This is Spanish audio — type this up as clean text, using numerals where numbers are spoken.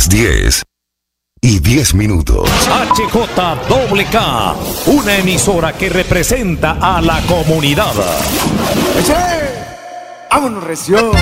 Las 10:10. HJWK, una emisora que representa a la comunidad. ¡Vámonos, recio!